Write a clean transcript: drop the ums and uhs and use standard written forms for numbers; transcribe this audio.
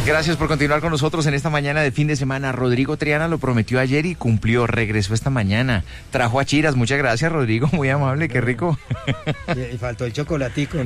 Gracias por continuar con nosotros en esta mañana de fin de semana. Rodrigo Triana lo prometió ayer y cumplió, regresó esta mañana. Trajo achiras, muchas gracias Rodrigo, muy amable, qué rico. Y faltó el chocolatico.